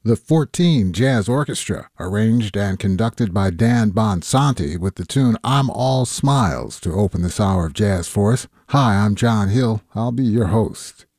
The 14 Jazz Orchestra, arranged and conducted by Dan Bonsanti with the tune I'm All Smiles to open this hour of Jazz for us. Hi, I'm John Hill. I'll be your host.